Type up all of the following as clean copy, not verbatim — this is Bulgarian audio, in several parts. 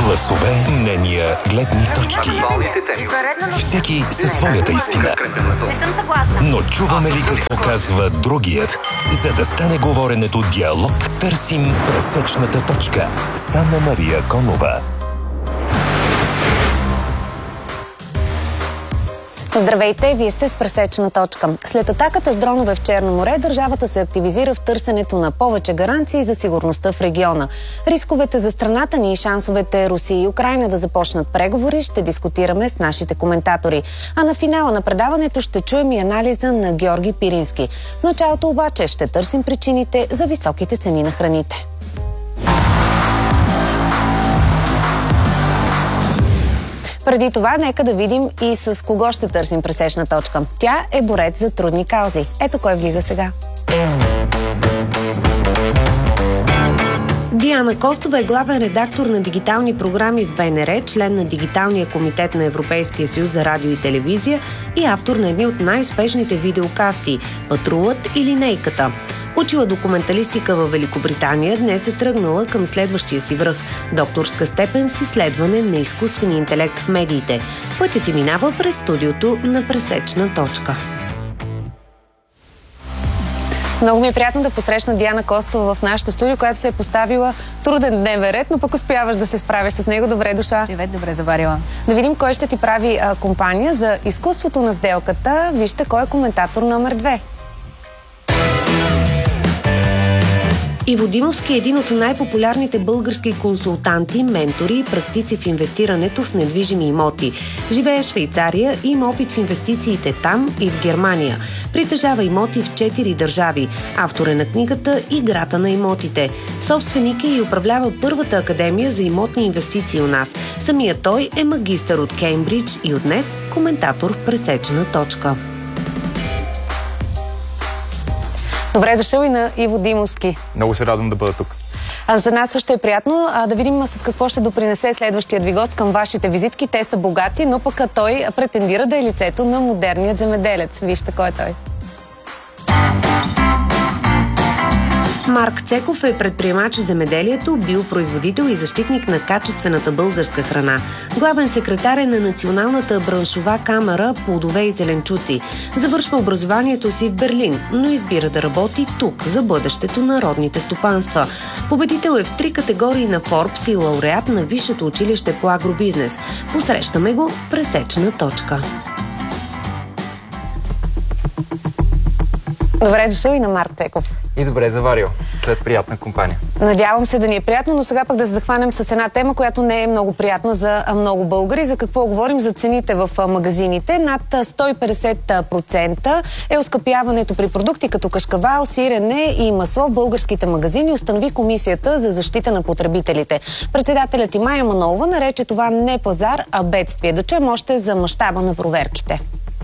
Гласове, мнения, гледни точки. Всеки със своята истина. Но чуваме ли какво казва другият? За да стане говоренето диалог, търсим пресечната точка с Анна-Мария Конова. Здравейте, вие сте с пресечна точка. След атаката с дронове в Черно море, държавата се активизира в търсенето на повече гаранции за сигурността в региона. Рисковете за страната ни и шансовете Русия и Украйна да започнат преговори ще дискутираме с нашите коментатори. А на финала на предаването ще чуем и анализа на Георги Пирински. В началото обаче ще търсим причините за високите цени на храните. Преди това, нека да видим и с кого ще търсим пресечна точка. Тя е борец за трудни каузи. Ето кой влиза сега. Диана Костова е главен редактор на дигитални програми в БНР, член на Дигиталния комитет на Европейския съюз за радио и телевизия и автор на едни от най-успешните видеокасти «Патрулът» и «Линейката». Учила документалистика във Великобритания, днес е тръгнала към следващия си връх – докторска степен с изследване на изкуствения интелект в медиите. Пътят минава през студиото на пресечна точка. Много ми е приятно да посрещна Диана Костова в нашото студио, която се е поставила труден дневен ред, но пък успяваш да се справиш с него. Добре дошла. Привет, добре заварила. Да видим кой ще ти прави компания за изкуството на сделката. Вижте кой е коментатор номер 2. Иво Димовски е един от най-популярните български консултанти, ментори и практици в инвестирането в недвижими имоти. Живее в Швейцария и има опит в инвестициите там и в Германия. Притежава имоти в 4 държави. Автор е на книгата «Играта на имотите». Собственик е и управлява първата академия за имотни инвестиции у нас. Самият той е магистър от Кеймбридж и от днес коментатор в пресечена точка. Добре дошъл и на Иво Димовски. Много се радвам да бъда тук. За нас също е приятно да видим с какво ще допринесе следващият ви гост към вашите визитки. Те са богати, но пък той претендира да е лицето на модерният земеделец. Вижте кой е той. Марк Цеков е предприемач в земеделието, биопроизводител и защитник на качествената българска храна. Главен секретар е на Националната браншова камара плодове и зеленчуци. Завършва образованието си в Берлин, но избира да работи тук за бъдещето на родните стопанства. Победител е в 3 категории на Forbes и лауреат на Висшето училище по агробизнес. Посрещаме го в пресечна точка. Добре дошъл и на Марк Цеков. И добре заварил, след приятна компания. Надявам се да ни е приятно, но сега пък да се захванем с една тема, която не е много приятна за много българи. За какво говорим? За цените в магазините. Над 150% е оскъпяването при продукти като кашкавал, сирене и масло в българските магазини, установи Комисията за защита на потребителите. Председателят и Мая Манолова нарече това не пазар, а бедствие. Да чуем още за мащаба на проверките.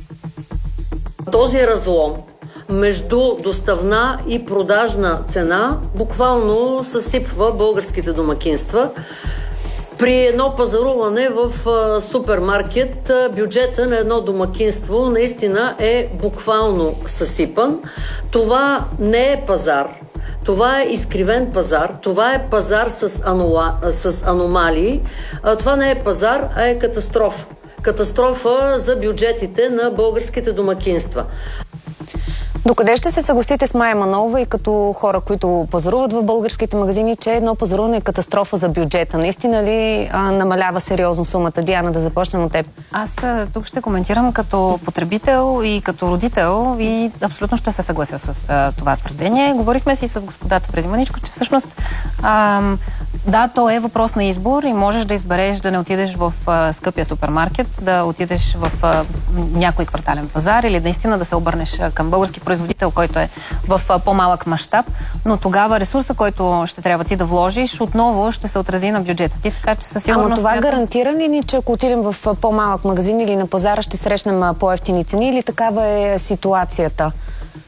Този разлом между доставна и продажна цена буквално съсипва българските домакинства. При едно пазаруване в супермаркет бюджета на едно домакинство наистина е буквално съсипан. Това не е пазар. Това е изкривен пазар, това е пазар с аномалии. Това не е пазар, а е катастрофа. Катастрофа за бюджетите на българските домакинства. Докъде ще се съгласите с Мая Манолова и като хора, които пазаруват в българските магазини, че едно пазаруване е катастрофа за бюджета? Наистина ли намалява сериозно сумата? Диана, да започнем от теб. Аз тук ще коментирам като потребител и като родител и абсолютно ще се съглася с това твърдение. Говорихме си с господата преди маничко, че всъщност да, то е въпрос на избор и можеш да избереш да не отидеш в скъпия супермаркет, да отидеш в някой квартален пазар или наистина да се обърнеш към български производител, който е в по-малък мащаб, но тогава ресурса, който ще трябва ти да вложиш, отново ще се отрази на бюджета ти, така че със сигурност... Ама това гарантира ли ни, че ако отидем в по-малък магазин или на пазара ще срещнем по-евтини цени или такава е ситуацията?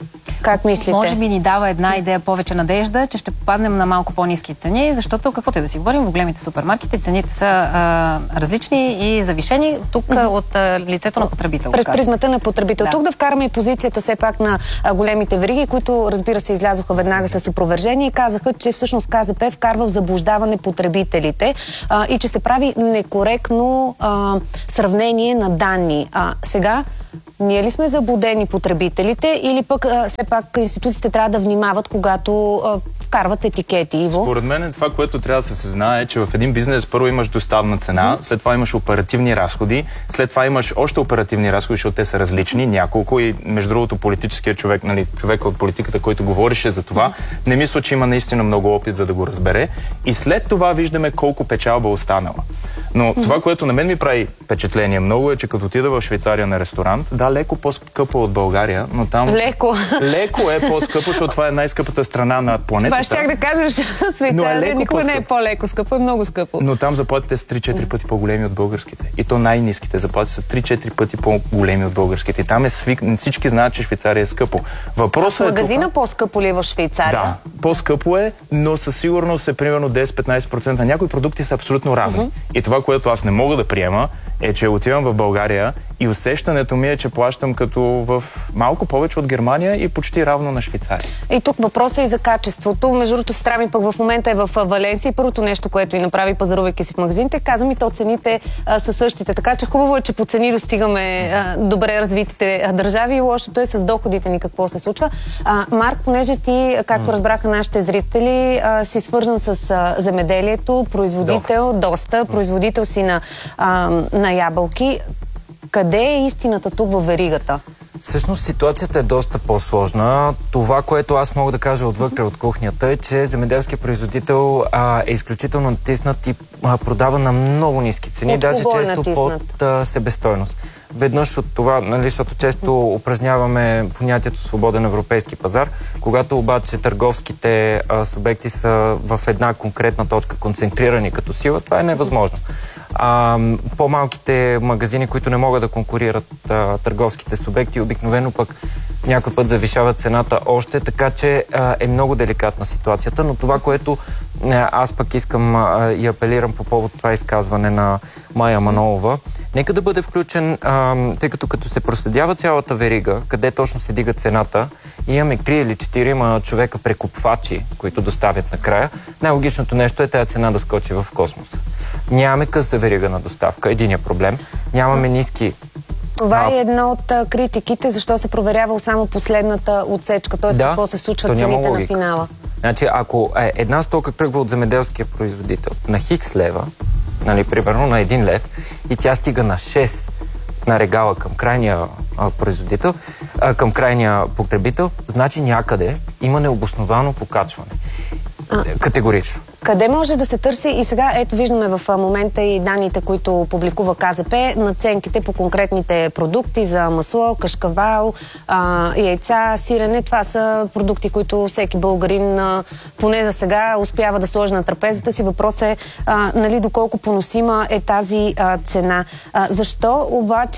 Как мислите? Може би ни дава една идея повече надежда, че ще попаднем на малко по-ниски цени, защото каквото и да си говорим, в големите супермаркети цените са различни и завишени тук от лицето на потребител. През призмата на потребител. Да. Тук да вкараме и позицията все пак на големите вериги, които, разбира се, излязоха веднага с опровержение и казаха, че всъщност КЗП вкарва в заблуждаване потребителите и че се прави некоректно сравнение на данни. Сега ние ли сме заблудени потребителите или пък все пак институциите трябва да внимават, когато вкарват етикети, Иво? Според мен това, което трябва да се знае, е, че в един бизнес първо имаш доставна цена, след това имаш оперативни разходи, след това имаш още оперативни разходи, защото те са различни, няколко и между другото политическия човек, човека от политиката, който говореше за това, не мисля, че има наистина много опит за да го разбере и след това виждаме колко печалба останала. Но това, което на мен ми прави впечатление много е, че като отида в Швейцария на ресторант, да, леко по-скъпо от България, но там... Леко е по-скъпо, защото това е най-скъпата страна на планетата. Това щях да кажа, че Швейцария никога не е по-леко, скъпо е много скъпо. Но там заплатите са 3-4 пъти по-големи от българските. И то най-ниските заплати са 3-4 пъти по-големи от българските. И там е всички знаят, че Швейцария е скъпо. Въпросът магазина по-скъпо ли е в Швейцария? Да, по-скъпо е, но със сигурност е примерно 10-15%. Някои продукти са абсолютно равни. И това, което аз не мога да приема, е, че отивам в България и усещането ми е, че плащам като в малко повече от Германия и почти равно на Швейцария. И тук въпросът е и за качеството. Между другото, сестра ми пък в момента е в Валенсия и първото нещо, което и направи, пазарувайки си в магазините, каза ми, то цените са същите. Така че хубаво е, че по цени достигаме добре развитите държави и лошото е с доходите ни какво се случва. Марк, понеже ти, както разбраха нашите зрители, си свързан с земеделието, производител, производител си на ябълки. Къде е истината тук във веригата? Всъщност ситуацията е доста по-сложна. Това, което аз мога да кажа отвътре от кухнята е, че земеделският производител е изключително натиснат и продава на много ниски цени, даже често под себестойност. Веднъж от това, защото често упражняваме понятието свободен европейски пазар, когато обаче търговските субекти са в една конкретна точка концентрирани като сила, това е невъзможно. По-малките магазини, които не могат да конкурират търговските субекти, обикновено пък някой път завишават цената още, така че е много деликатна ситуацията, но това, което аз пък искам и апелирам по повод това изказване на Мая Манолова, нека да бъде включен, тъй като се проследява цялата верига, къде точно се дига цената, и имаме 3 или 4 човека прекупвачи, които доставят накрая, най-логичното нещо е тази цена да скочи в космоса. Нямаме къса верига на доставка, единия проблем. Нямаме ниски. Това е една от критиките, защо се проверява само последната отсечка, т.е. какво се случва цените на финала. Значи, ако една стока тръгва от земеделския производител на Хикс лева, примерно на 1 лев, и тя стига на 6 на регала към крайния производител, към крайния потребител, значи някъде има необосновано покачване. Категорично. Къде може да се търси? И сега, ето виждаме в момента и данните, които публикува КЗП, надценките по конкретните продукти за масло, кашкавал, яйца, сирене. Това са продукти, които всеки българин, поне за сега, успява да сложи на трапезата си. Въпрос е, доколко поносима е тази цена. Защо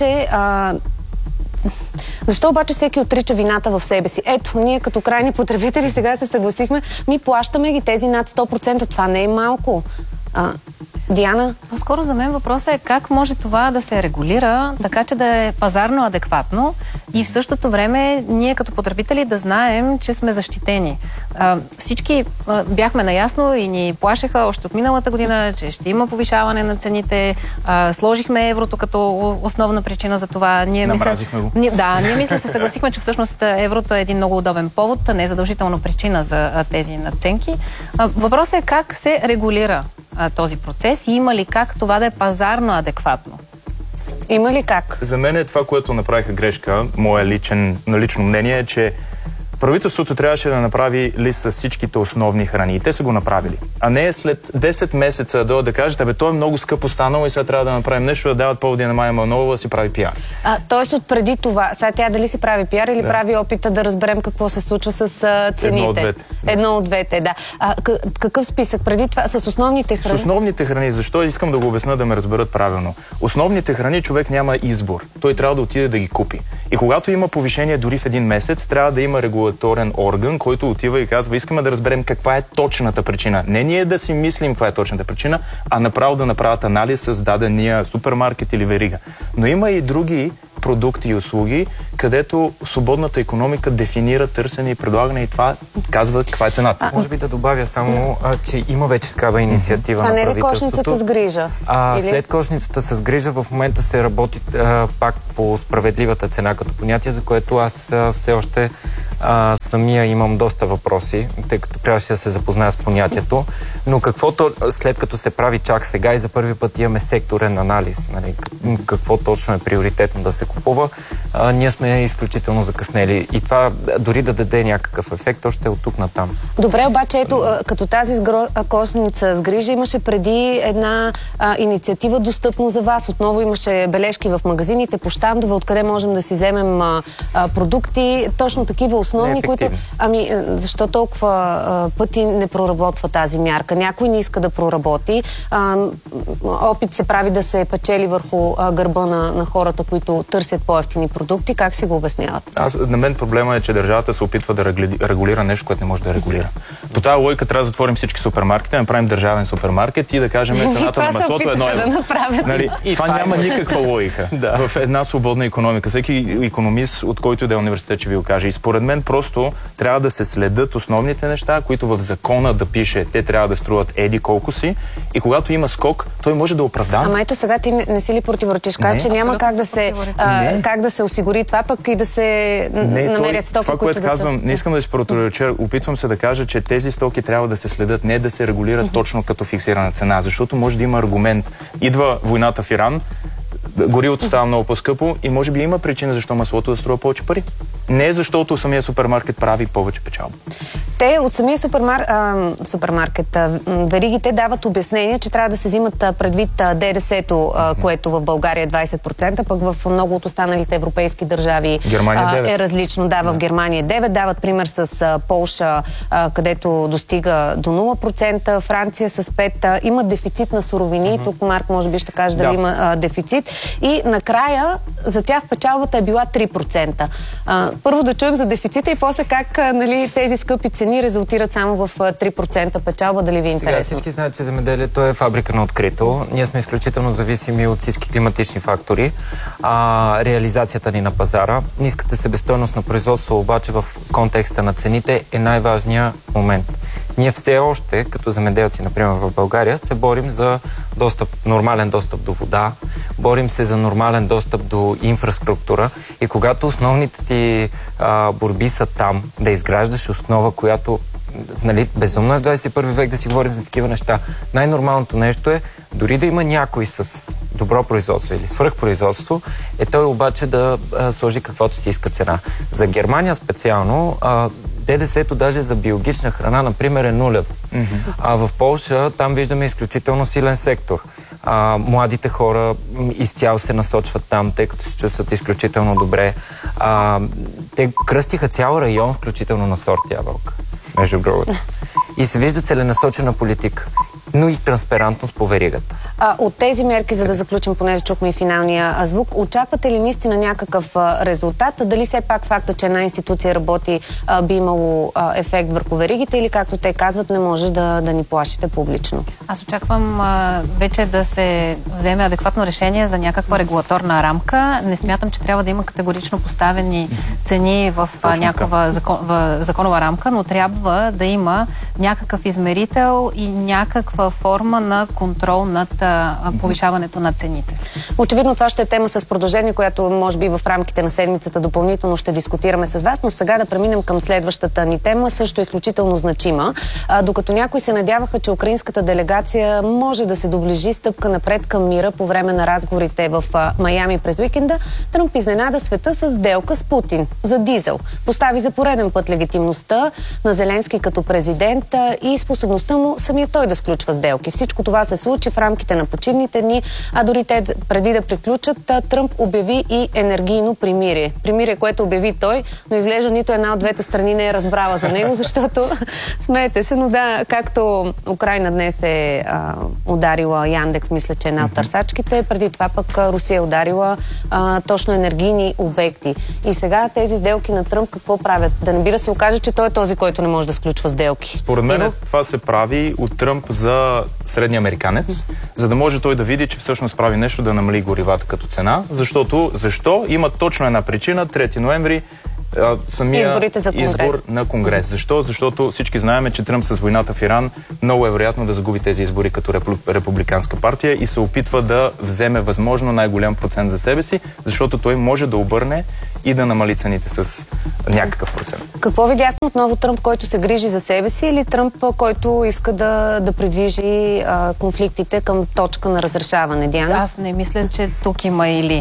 обаче всеки отрича вината в себе си? Ето, ние като крайни потребители сега се съгласихме, плащаме ги тези над 100%. Това не е малко. Диана? По-скоро за мен въпросът е как може това да се регулира, така че да е пазарно адекватно и в същото време ние като потребители да знаем, че сме защитени. Всички бяхме наясно и ни плашеха още от миналата година, че ще има повишаване на цените. Сложихме еврото като основна причина за това. Намразихме го. Ние се съгласихме, че всъщност еврото е един много удобен повод, не е задължително причина за тези надценки. Въпросът е как се регулира този процес и има ли как това да е пазарно адекватно? Има ли как? За мен е това, което направиха грешка, мое лично мнение е, че правителството трябваше да направи лист с всичките основни храни. И те са го направили. А не след 10 месеца да кажете, то е много скъпо станало и сега трябва да направим нещо, да дават поводи на Мая Манолова да си прави пиар. Тоест отпреди това, сега тя дали си прави пиар или прави опита да разберем какво се случва с цените? Едно от двете, да. Какъв списък? Преди това с основните храни? С основните храни. Защо искам да го обясня, да ме разберат правилно? Основните храни човек няма избор. Той трябва да отиде да ги купи. И когато има повишение дори в един месец, трябва да има регулаторен орган, който отива и казва, искаме да разберем каква е точната причина. Не ние да си мислим каква е точната причина, а направо да направят анализ с дадения супермаркет или верига. Но има и други продукти и услуги, където свободната икономика дефинира търсене и предлагане и това казва каква е цената. Може би да добавя само, че има вече такава инициатива на правителството. А не ли кошницата с грижа? След кошницата с грижа в момента се работи пак по справедливата цена като понятие, за което аз все още самия имам доста въпроси, тъй като трябваше да се запозная с понятието. Но каквото след като се прави чак сега и за първи път имаме секторен анализ, нали, какво точно е приоритетно да се купува, ние сме изключително закъснели. И това дори да даде някакъв ефект, още е от тук натам. Добре, обаче ето, като тази кошница с грижа, имаше преди една инициатива достъпно за вас. Отново имаше бележки в магазините, по щандове, откъде можем да си вземем продукти. Точно такива основни, които... Защо толкова пъти не проработва тази мярка? Някой не иска да проработи. Опит се прави да се печели върху гърба на хората, които търсят по-евтини продукти. Как си го обясняват? На мен проблема е, че държавата се опитва да регулира нещо, което не може да регулира. По тази логика трябва да затворим всички супермаркети, да направим държавен супермаркет и да кажем цената на маслото е 1 евро. Това няма никаква логика в една свободна икономика. Всеки икономист, от който да е университет, ще ви го каже. И според мен просто трябва да се следят основните неща, които в закона да пише, те трябва да струват еди колко си. И когато има скок, той може да оправдава. Ама ето сега ти не си ли противоречиш? Каза, че няма как да се осигури това, пък и да се намерят стоки, това, което казвам, не искам да се противореча, опитвам се да кажа, че тези стоки трябва да се следят, не да се регулират точно като фиксирана цена, защото може да има аргумент. Идва войната в Иран, горивото става много по-скъпо и може би има причина защо маслото да струва повече пари. Не защото самия супермаркет прави повече печалба. Те от самия супермаркет веригите дават обяснение, че трябва да се взимат предвид ДДС-то, което в България е 20%, пък в много от останалите европейски държави е различно. Да, в Германия 9%. Дават пример с Полша, където достига до 0%, Франция с 5%. Има дефицит на суровини. Тук Марк може би ще каже дали има дефицит. И накрая за тях печалбата е била 3%. Първо да чуем за дефицита и после как тези скъпи цени резултират само в 3% печалба, дали ви е интересно? Сега всички знаят, че земеделието е фабрика на открито. Ние сме изключително зависими от всички климатични фактори. Реализацията ни на пазара, ниската себестойност на производство обаче в контекста на цените е най-важният момент. Ние все още, като земеделци, например в България, се борим за нормален достъп до вода, борим се за нормален достъп до инфраструктура и когато основните ти борби са там, да изграждаш основа, която безумно е в 21 век да си говорим за такива неща. Най-нормалното нещо е, дори да има някой с добро производство или свръхпроизводство, той обаче да сложи каквото си иска цена. За Германия специално, ДДС-то даже за биологична храна, например, е нулев. А в Полша там виждаме изключително силен сектор. Младите хора изцяло се насочват там, тъй като се чувстват изключително добре. Те кръстиха цял район, включително на сорт ябълка, между другото. И се вижда целенасочена политика, но и транспарентност по веригата. От тези мерки, за да заключим, понеже чухме и финалния звук, очаквате ли наистина някакъв резултат? Дали все пак факта, че една институция работи, би имало ефект върху веригите или, както те казват, не може да ни плашите публично? Аз очаквам вече да се вземе адекватно решение за някаква регулаторна рамка. Не смятам, че трябва да има категорично поставени цени в някаква законова рамка, но трябва да има някакъв измерител и някаква форма на контрол над повишаването на цените. Очевидно това ще е тема с продължение, която може би в рамките на седмицата допълнително ще дискутираме с вас, но сега да преминем към следващата ни тема, също изключително значима. Докато някои се надяваха, че украинската делегация може да се доближи стъпка напред към мира по време на разговорите в Майами през уикенда, Тръмп изненада света с сделка с Путин за дизел. Постави за пореден път легитимността на Зеленски като президент и способността му самия той да сключва сделки. Всичко това се случи в рамките на почивните дни, а дори те преди да приключат, Тръмп обяви и енергийно примирие. Примирие, което обяви той, но изглежда нито една от двете страни не е разбрала за него, защото смеете се, но да, както Украйна днес е ударила Яндекс, мисля, че е една от търсачките, преди това пък Русия е ударила точно енергийни обекти. И сега тези сделки на Тръмп какво правят? Да не би да се окаже, че той е този, който не може да сключва сделки. Според мен това се прави от Тръмп за средния американец, за да може той да види, че всъщност прави нещо да намали горивата като цена. Защо? Има точно една причина. 3 ноември самия избор на Конгрес. Защо? Защото всички знаем, че Тръмп с войната в Иран много е вероятно да загуби тези избори като републиканска партия и се опитва да вземе възможно най-голям процент за себе си, защото той може да обърне и да намали цените с някакъв процент. Какво видяхме отново? Тръмп, който се грижи за себе си, или Тръмп, който иска да придвижи конфликтите към точка на разрешаване? Диана? Аз не мисля, че тук има или.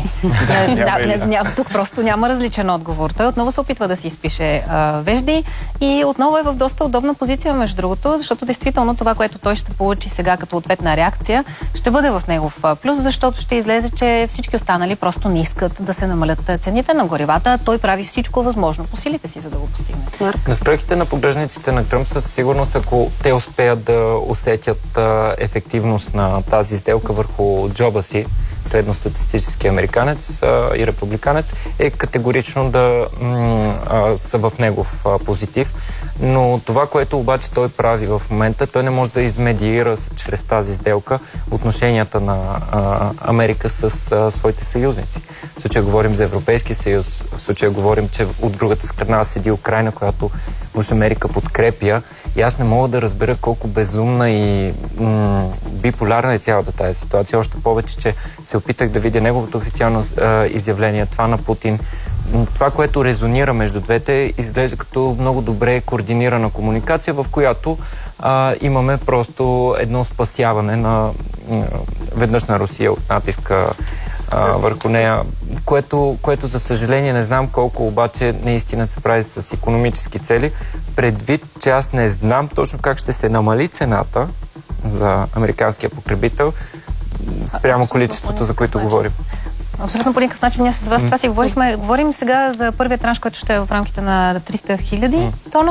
Тук просто няма различен отговор. Той отново се опитва да си изпише вежди и отново е в доста удобна позиция, между другото, защото действително това, което той ще получи сега като ответна реакция, ще бъде в негов плюс, защото ще излезе, че всички останали просто не искат да се намалят цените на горивата. Той прави всичко възможно по силите си, за да го постигне. Настройките на погрежниците на Тръмп със сигурност, ако те успеят да усетят ефективност на тази сделка върху джоба си, средностатистически американец и републиканец, е категорично да са в негов позитив. Но това, което обаче той прави в момента, той не може да измедиира чрез тази сделка отношенията на Америка с своите съюзници. В случая говорим за Европейския съюз, в случая говорим, че от другата страна седи Украйна, която уж Америка подкрепя. И аз не мога да разбера колко безумна и биполярна е цялата тази ситуация. Още повече, че се опитах да видя неговото официално изявление, това на Путин. Това, което резонира между двете, изглежда като много добре координирана комуникация, в която имаме просто едно спасяване на веднъж на Русия от натиска върху нея, което за съжаление не знам колко обаче наистина се прави с икономически цели, предвид, че аз не знам точно как ще се намали цената за американския потребител спрямо количеството, за което говорим. Абсолютно по никакъв начин. Ние с вас това си говорихме. Говорим сега за първия транш, който ще е в рамките на 300 000 тона.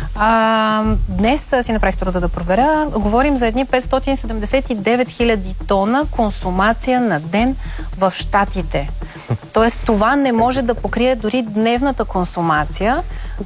Днес си направих труда да проверя. Говорим за едни 579 000 тона консумация на ден в Щатите. Тоест това не може да покрие дори дневната консумация.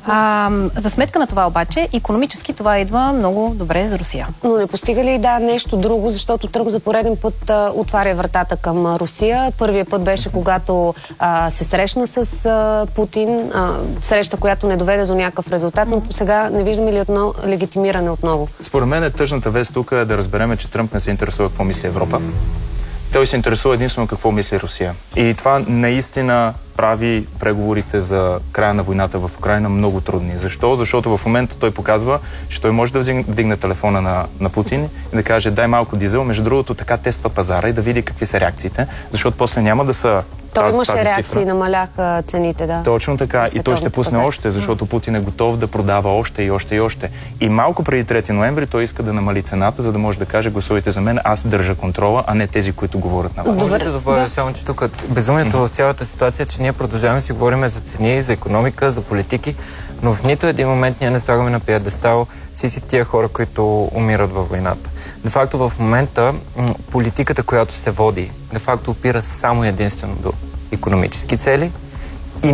За сметка на това обаче, икономически това идва много добре за Русия. Но не постига ли нещо друго, защото Тръмп за пореден път отваря вратата към Русия. Първият път беше когато се срещна с Путин, среща, която не доведе до някакъв резултат, но сега не виждаме ли легитимиране отново? Според мен тъжната вест тук е да разбереме, че Тръмп не се интересува какво мисли Европа. Той се интересува единствено какво мисли Русия. И това наистина прави преговорите за края на войната в Украйна много трудни. Защо? Защото в момента той показва, че той може да вдигне телефона на Путин и да каже: дай малко дизел. Между другото, така тества пазара и да види какви са реакциите, защото после няма да са той имаше реакции, намаляха цените, да. Точно така. И той ще пусне още, защото Путин е готов да продава още и още и още. И малко преди 3 ноември той иска да намали цената, за да може да каже: гласувайте за мен, аз държа контрола, а не тези, които говорят на вас. Добре, да добавя само, че тук безумието в цялата ситуация, че ние продължаваме да си говорим за цени, за икономика, за политики, но в нито един момент ние не слагаме на пиедестал всички тия хора, които умират във войната. Де факто в момента политиката, която се води, де факто опира само единствено до икономически цели и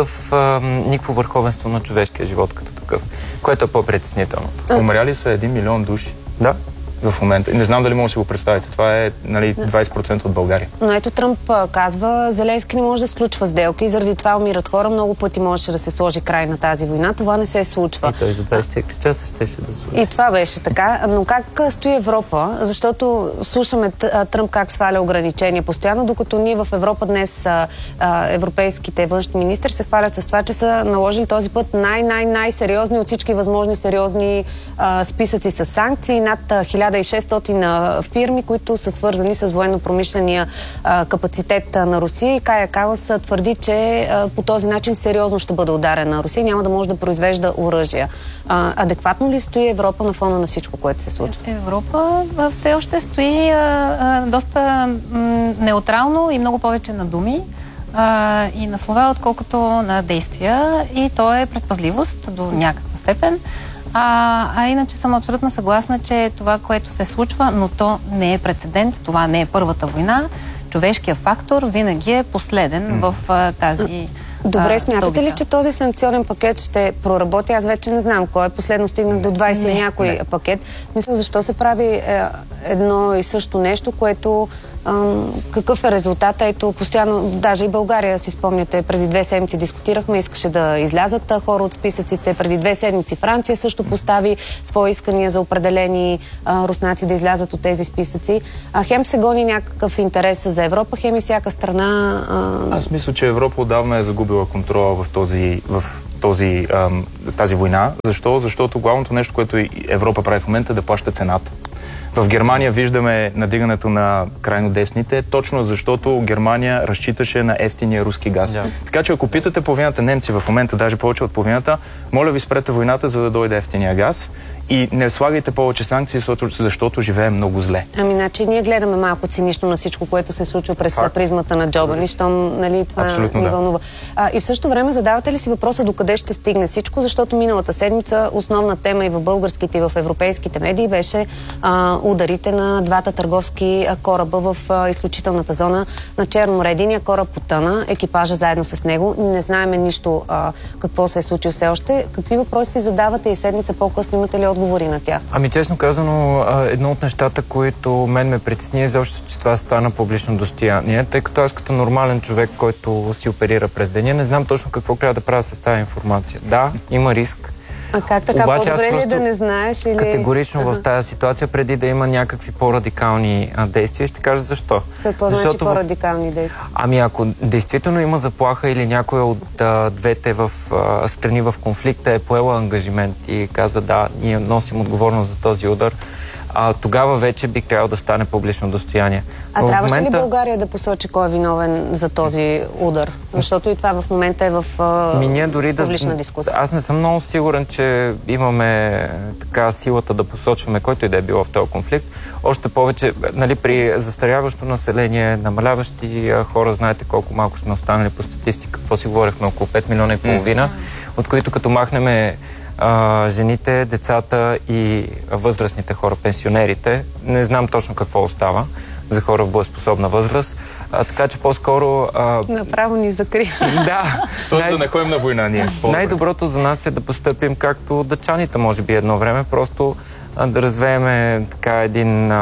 никакво върховенство на човешкия живот като такъв, което е по-притеснителното. Умряли са 1 милион души. Да. В момента. Не знам дали може да си го представите. Това е 20% от България. Но ето Тръмп казва, Зеленски не може да сключва сделки и заради това умират хора. Много пъти можеше да се сложи край на тази война. Това не се случва. И той за 24 часа щеше да случи. И това беше така. Но как стои Европа? Защото слушаме Тръмп как сваля ограничения постоянно, докато ние в Европа днес европейските външни министри се хвалят с това, че са наложили този път най-сериозни от всички възможни сериозни списъци с санкции. Над 1000 1600 фирми, които са свързани с военно-промишления капацитет на Русия, и Кая Калас твърди, че по този начин сериозно ще бъде ударена Русия, няма да може да произвежда оръжия. Адекватно ли стои Европа на фона на всичко, което се случва? Европа все още стои доста неутрално и много повече на думи и на слова, отколкото на действия, и то е предпазливост до някаква степен. Иначе съм абсолютно съгласна, че това, което се случва, но то не е прецедент, това не е първата война. Човешкият фактор винаги е последен в тази Добре, смятате ли, че този санкционен пакет ще проработи? Аз вече не знам кой е. Последно стигнах до 20 някой пакет. Мисля, защо се прави едно и също нещо, което какъв е резултата? Ето, постоянно, даже и България, си спомняте, преди 2 седмици дискутирахме, искаше да излязат хора от списъците. Преди 2 седмици Франция също постави свои искания за определени руснаци да излязат от тези списъци. Хем се гони някакъв интерес за Европа, хем и всяка страна... Аз мисля, че Европа отдавна е загубила контрола в тази война. Защо? Защото главното нещо, което Европа прави в момента, е да плаща цената. В Германия виждаме надигането на крайно десните, точно защото Германия разчиташе на ефтиния руски газ. Yeah. Така че ако питате половината немци в момента, даже повече от половината, моля ви спрете войната, за да дойде ефтиния газ. И не слагайте повече санкции, защото живеем много зле. Значи ние гледаме малко цинично на всичко, което се случва през призмата на джоба ни, щом, нали, това ни вълнува. И в същото време задавате ли си въпроса докъде ще стигне всичко, защото миналата седмица основна тема и в българските, и в европейските медии беше ударите на двата търговски кораба в изключителната зона на Черно море. Единия кораб потъна, екипажа заедно с него. Не знаеме нищо какво се е случило все още. Какви въпроси си задавате и седмица по-късно, имате ли отговори на тях? Честно казано, едно от нещата, които мен ме притесни, е защо, че това стана публично достояние, тъй като аз като нормален човек, който си оперира през деня, не знам точно какво трябва да правя с тази информация. Да, има риск. Как така? По-добре ли да не знаеш? Или... Категорично в тази ситуация, преди да има някакви по-радикални действия, ще кажа защо. Какво значи по-радикални действия? Ако действително има заплаха или някой от двете страни в конфликта е поела ангажимент и казва да, ние носим отговорност за този удар, тогава вече би трябвало да стане публично достояние. Трябваше ли България да посочи кой е виновен за този удар? Защото и това в момента е в публична дискусия. Аз не съм много сигурен, че имаме така силата да посочваме който и да е било в този конфликт. Още повече, нали, при застаряващо население, намаляващи хора, знаете колко малко сме останали по статистика. Какво си говорихме? Около 5 милиона и половина, от които като махнем жените, децата и възрастните хора, пенсионерите. Не знам точно какво остава за хора в боеспособна възраст. Така че по-скоро... Направо ни закри. Да. Да не ходим на война ние. Най-доброто за нас е да постъпим както дъчаните, може би едно време. Просто да развееме така един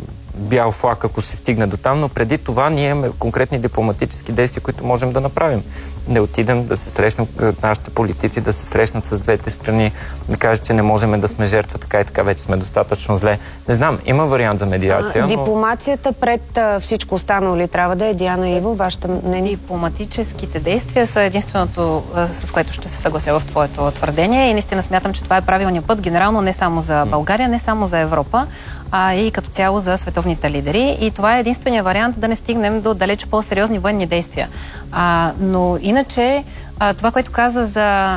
бял флаг, ако се стигне до там, но преди това ние имаме конкретни дипломатически действия, които можем да направим. Да отидем, да се срещнем, нашите политици да се срещнат с двете страни, да кажат, че не можем да сме жертва, така и така вече сме достатъчно зле. Не знам, има вариант за медиация. Дипломацията пред всичко останало ли трябва да е? Диана Иво, вашата мнение? Дипломатическите действия са единственото, с което ще се съглася в твоето твърдение, и наистина смятам, че това е правилният път, генерално не само за България, не само за Европа, и като цяло за световните лидери. И това е единствения вариант да не стигнем до далеч по-сериозни военни действия. Но иначе, това, което каза за...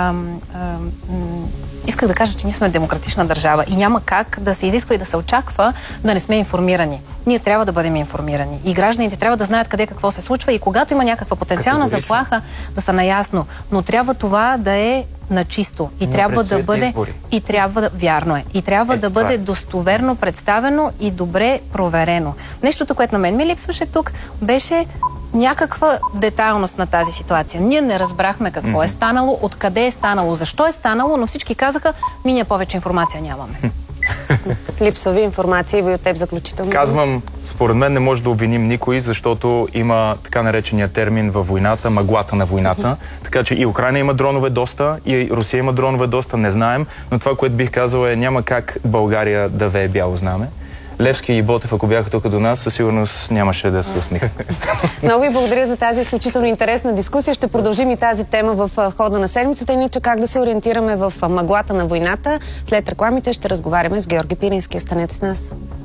исках да кажа, че ние сме демократична държава и няма как да се изисква и да се очаква да не сме информирани. Ние трябва да бъдем информирани. И гражданите трябва да знаят къде какво се случва и когато има някаква потенциална заплаха, да са наясно. Но трябва това да е начисто. И трябва да бъде... Избори. И трябва да... Вярно е. И трябва да бъде достоверно представено и добре проверено. Нещото, което на мен ми липсваше тук, беше някаква детайлност на тази ситуация. Ние не разбрахме какво е станало, откъде е станало, защо е станало, но всички казаха, ние повече информация нямаме. Липсва ви информация и ви от теб заключително. Казвам, според мен не може да обвиним никой, защото има така наречения термин във войната, мъглата на войната. Така че и Украйна има дронове доста, и Русия има дронове доста, не знаем, но това, което бих казал е, няма как България да вее бяло знаме. Левски и Ботев, ако бяха тук до нас, със сигурност нямаше да се усмихнат. Много ви благодаря за тази изключително интересна дискусия. Ще продължим и тази тема в хода на седмицата. Иначе как да се ориентираме в мъглата на войната. След рекламите ще разговаряме с Георги Пирински. Останете с нас.